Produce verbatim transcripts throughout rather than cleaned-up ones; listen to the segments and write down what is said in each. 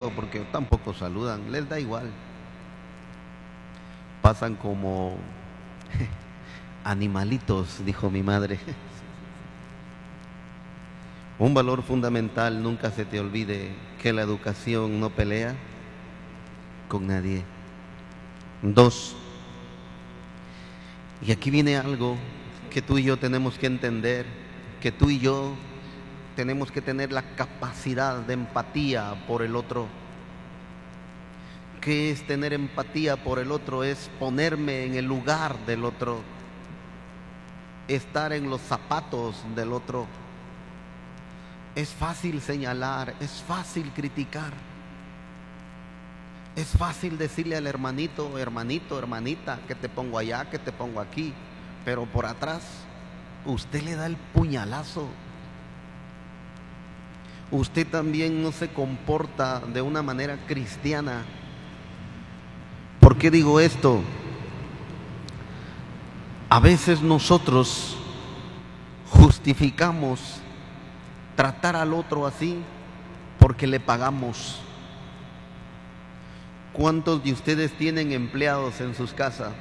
digo porque tampoco saludan, les da igual. Pasan como animalitos, dijo mi madre. Un valor fundamental, nunca se te olvide que la educación no pelea con nadie. Dos, y aquí viene algo que tú y yo tenemos que entender, que tú y yo tenemos que tener la capacidad de empatía por el otro. ¿Qué es tener empatía por el otro? Es ponerme en el lugar del otro, estar en los zapatos del otro. Es fácil señalar, es fácil criticar, es fácil decirle al hermanito, hermanito, hermanita, que te pongo allá, que te pongo aquí, pero por atrás usted le da el puñalazo. Usted también no se comporta de una manera cristiana. ¿Por qué digo esto? A veces nosotros justificamos tratar al otro así porque le pagamos. ¿Cuántos de ustedes tienen empleados en sus casas?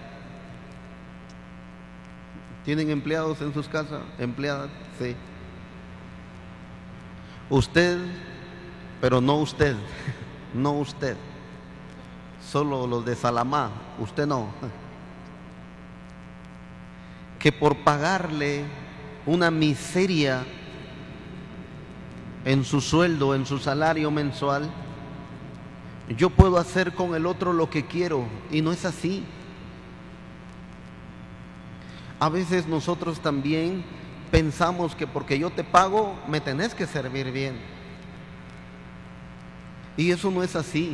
¿Tienen empleados en sus casas? ¿Empleadas? Sí. Usted, pero no usted, no usted. Solo los de Salamá, usted no. Que por pagarle una miseria en su sueldo, en su salario mensual, yo puedo hacer con el otro lo que quiero, y no es así. A veces nosotros también pensamos que porque yo te pago, me tenés que servir bien. Y eso no es así.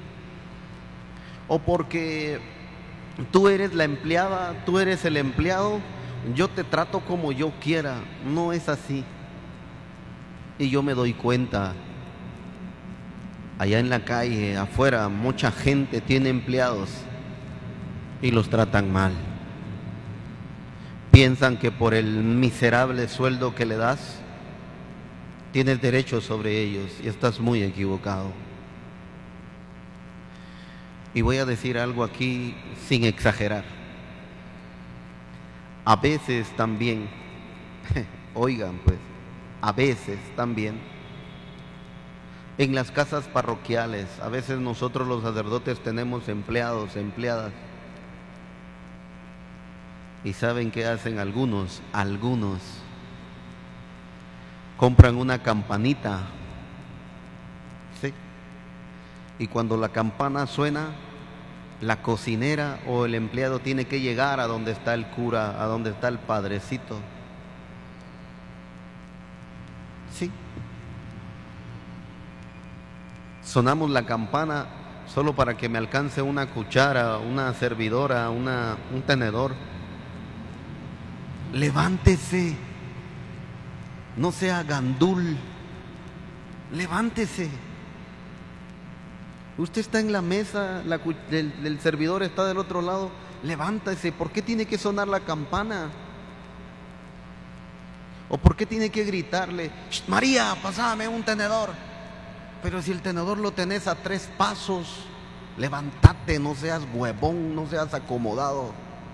O porque tú eres la empleada, tú eres el empleado, yo te trato como yo quiera. No es así. Y yo me doy cuenta, allá en la calle, afuera, mucha gente tiene empleados y los tratan mal. Piensan que por el miserable sueldo que le das, tienes derecho sobre ellos, y estás muy equivocado. Y voy a decir algo aquí sin exagerar. A veces también, oigan pues, a veces también, en las casas parroquiales, a veces nosotros los sacerdotes tenemos empleados, empleadas. ¿Y saben qué hacen algunos? Algunos compran una campanita, ¿sí? Y cuando la campana suena, la cocinera o el empleado tiene que llegar a donde está el cura, a donde está el padrecito. Sí. Sonamos la campana solo para que me alcance una cuchara, una servidora, una, un tenedor. Levántese, no sea gandul, levántese. Usted está en la mesa, la, el, el servidor está del otro lado, levántese. ¿Por qué tiene que sonar la campana? ¿O por qué tiene que gritarle, María, pasame un tenedor? Pero si el tenedor lo tenés a tres pasos, levántate, no seas huevón, no seas acomodado.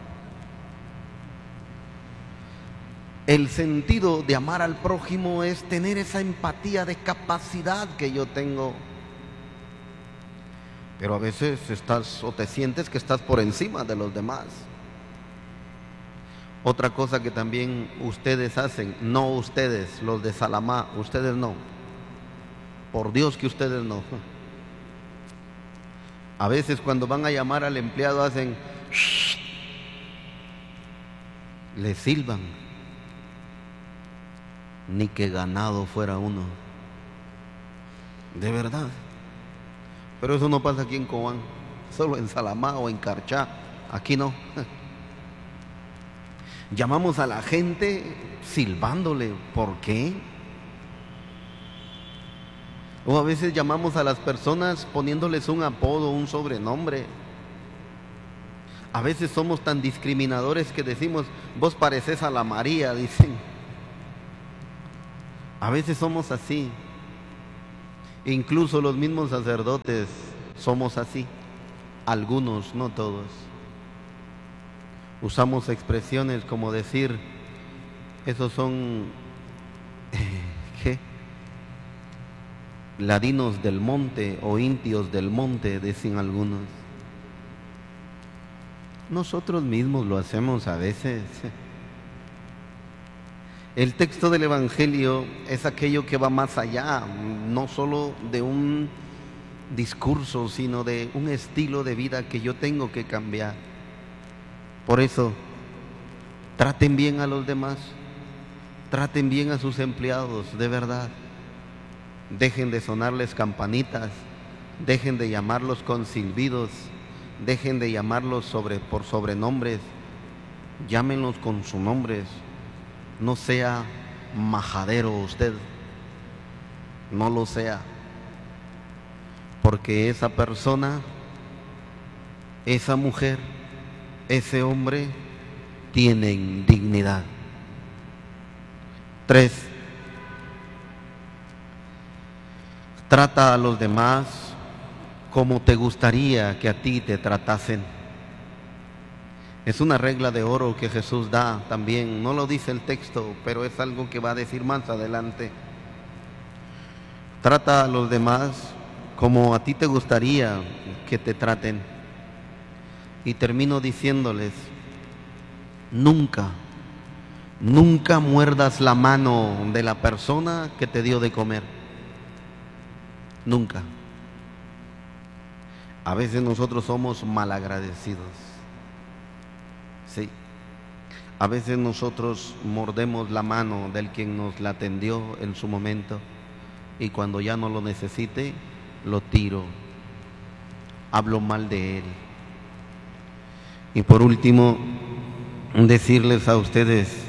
El sentido de amar al prójimo es tener esa empatía de capacidad que yo tengo. Pero a veces estás o te sientes que estás por encima de los demás. Otra cosa que también ustedes hacen, no ustedes, los de Salamá, ustedes no. Por Dios que ustedes no. A veces cuando van a llamar al empleado hacen shh, le silban. Ni que ganado fuera uno. De verdad. Pero eso no pasa aquí en Cobán, solo en Salamá o en Carchá. Aquí no. Llamamos a la gente silbándole. ¿Por qué? O a veces llamamos a las personas poniéndoles un apodo, un sobrenombre. A veces somos tan discriminadores que decimos, vos pareces a la María, dicen. A veces somos así. Incluso los mismos sacerdotes somos así, algunos, no todos. Usamos expresiones como decir, esos son, ¿qué? Ladinos del monte o indios del monte, dicen algunos. Nosotros mismos lo hacemos a veces. El texto del Evangelio es aquello que va más allá, no solo de un discurso, sino de un estilo de vida que yo tengo que cambiar. Por eso, traten bien a los demás, traten bien a sus empleados, de verdad. Dejen de sonarles campanitas, dejen de llamarlos con silbidos, dejen de llamarlos sobre, por sobrenombres, llámenlos con sus nombres. No sea majadero usted, no lo sea, porque esa persona, esa mujer, ese hombre tienen dignidad. Tres, trata a los demás como te gustaría que a ti te tratasen. Es una regla de oro que Jesús da también, no lo dice el texto, pero es algo que va a decir más adelante. Trata a los demás como a ti te gustaría que te traten. Y termino diciéndoles, nunca, nunca muerdas la mano de la persona que te dio de comer. Nunca. A veces nosotros somos malagradecidos. Sí, a veces nosotros mordemos la mano del quien nos la tendió en su momento y cuando ya no lo necesite, lo tiro, hablo mal de él. Y por último, decirles a ustedes,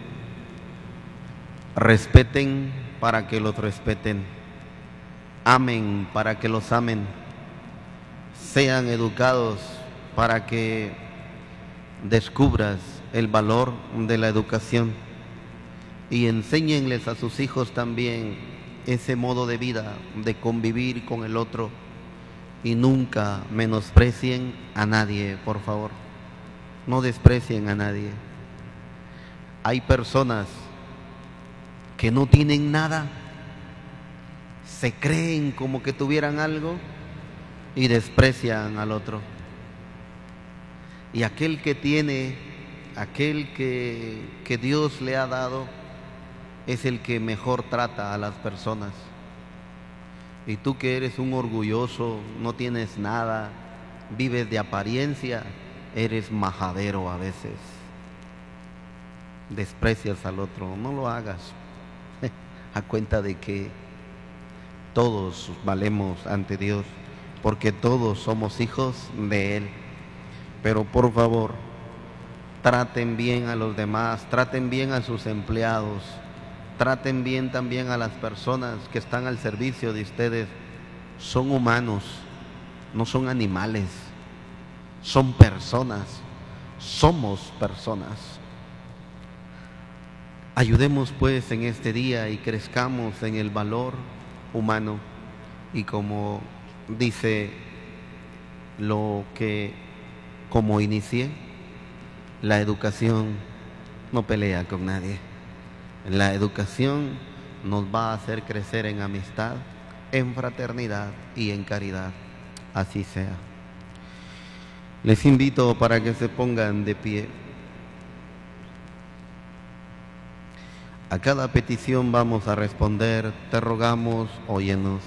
respeten para que los respeten, amen para que los amen, sean educados para que descubras el valor de la educación y enséñenles a sus hijos también ese modo de vida, de convivir con el otro y nunca menosprecien a nadie, por favor, no desprecien a nadie. Hay personas que no tienen nada, se creen como que tuvieran algo y desprecian al otro. Y aquel que tiene, aquel que, que Dios le ha dado, es el que mejor trata a las personas. Y tú que eres un orgulloso, no tienes nada, vives de apariencia, eres majadero a veces. Desprecias al otro, no lo hagas, a cuenta de que todos valemos ante Dios, porque todos somos hijos de Él. Pero por favor, traten bien a los demás, traten bien a sus empleados, traten bien también a las personas que están al servicio de ustedes. Son humanos, no son animales, son personas, somos personas. Ayudemos pues en este día y crezcamos en el valor humano y como dice lo que como inicié, la educación no pelea con nadie. La educación nos va a hacer crecer en amistad, en fraternidad y en caridad. Así sea. Les invito para que se pongan de pie. A cada petición vamos a responder, te rogamos, óyenos.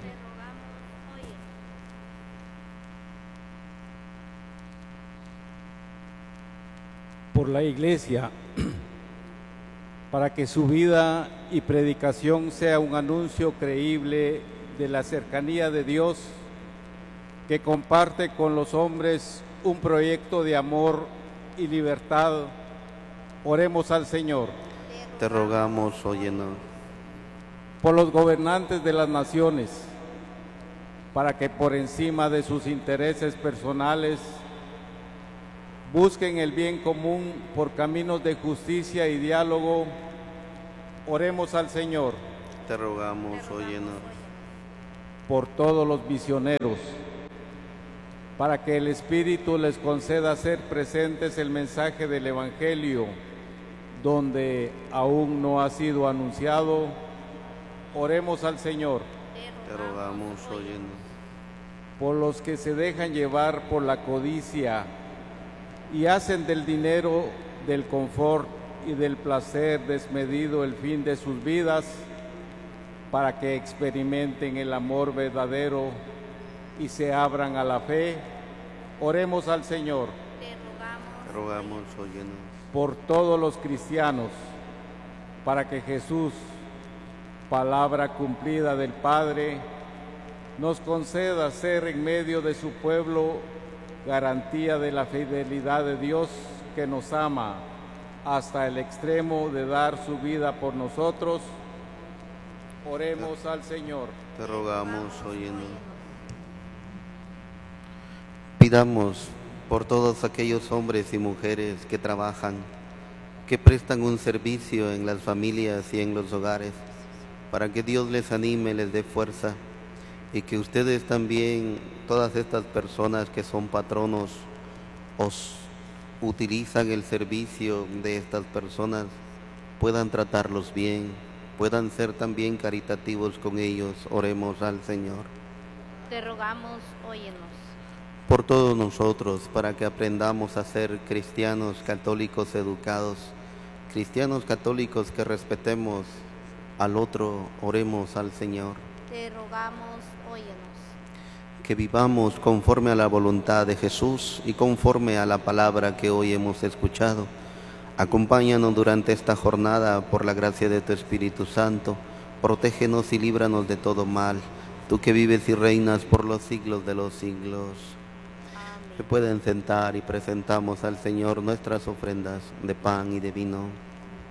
Por la Iglesia, para que su vida y predicación sea un anuncio creíble de la cercanía de Dios, que comparte con los hombres un proyecto de amor y libertad. Oremos al Señor. Te rogamos, óyenos. Por los gobernantes de las naciones, para que por encima de sus intereses personales busquen el bien común por caminos de justicia y diálogo. Oremos al Señor. Te rogamos, óyenos. por todos los misioneros, para que el Espíritu les conceda ser presentes el mensaje del Evangelio, donde aún no ha sido anunciado. Oremos al Señor. Te rogamos, óyenos. Por los que se dejan llevar por la codicia y hacen del dinero, del confort y del placer desmedido el fin de sus vidas, para que experimenten el amor verdadero y se abran a la fe. Oremos al Señor. Te rogamos, Te rogamos, óyenos. Por todos los cristianos, para que Jesús, palabra cumplida del Padre, nos conceda ser en medio de su pueblo garantía de la fidelidad de Dios, que nos ama hasta el extremo de dar su vida por nosotros. Oremos al Señor. Te rogamos, óyenos. Pidamos por todos aquellos hombres y mujeres que trabajan, que prestan un servicio en las familias y en los hogares, para que Dios les anime, les dé fuerza, y que ustedes también, todas estas personas que son patronos, os utilizan el servicio de estas personas, puedan tratarlos bien, puedan ser también caritativos con ellos. Oremos al Señor. te rogamos, óyenos. Por todos nosotros, para que aprendamos a ser cristianos católicos educados, cristianos católicos que respetemos al otro. Oremos al Señor. Te rogamos, óyenos. Que vivamos conforme a la voluntad de Jesús y conforme a la palabra que hoy hemos escuchado. Acompáñanos durante esta jornada por la gracia de tu Espíritu Santo. Protégenos y líbranos de todo mal, tú que vives y reinas por los siglos de los siglos. Se pueden sentar y presentamos al Señor nuestras ofrendas de pan y de vino.